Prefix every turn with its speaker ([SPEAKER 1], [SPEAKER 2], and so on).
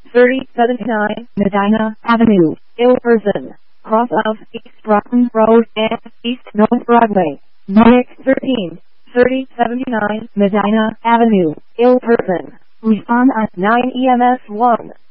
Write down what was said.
[SPEAKER 1] 3079 Medina Avenue, Ilverston, cross of East Broughton Road and East North Broadway. Munich 13, 3079 Medina Avenue, Ilverston. Respond at 9 EMS 1.